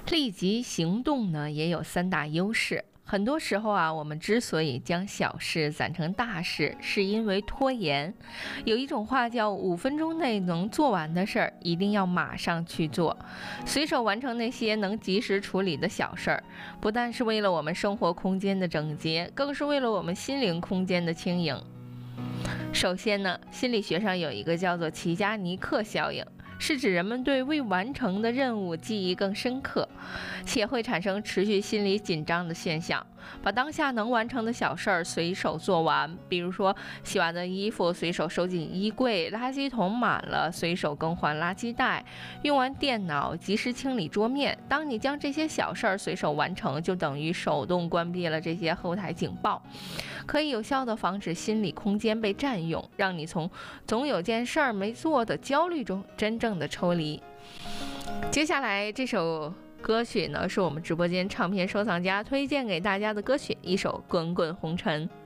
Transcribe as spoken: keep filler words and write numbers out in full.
立即行动呢，也有三大优势。很多时候啊，我们之所以将小事攒成大事，是因为拖延。有一种话叫五分钟内能做完的事儿，一定要马上去做。随手完成那些能及时处理的小事儿，不但是为了我们生活空间的整洁，更是为了我们心灵空间的轻盈。首先呢，心理学上有一个叫做齐加尼克效应，是指人们对未完成的任务记忆更深刻，且会产生持续心理紧张的现象。把当下能完成的小事儿随手做完，比如说洗完的衣服随手收进衣柜，垃圾桶满了随手更换垃圾袋，用完电脑及时清理桌面。当你将这些小事儿随手完成，就等于手动关闭了这些后台警报，可以有效地防止心理空间被占用，让你从总有件事儿没做的焦虑中真正的抽离。接下来这首歌曲呢，是我们直播间唱片收藏家推荐给大家的歌曲，一首《滚滚红尘》。